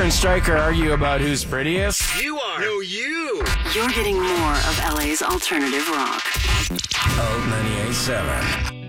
and Stryker argue about who's prettiest. You are. No, you. You're getting more of LA's alternative rock. Oh, 98.7.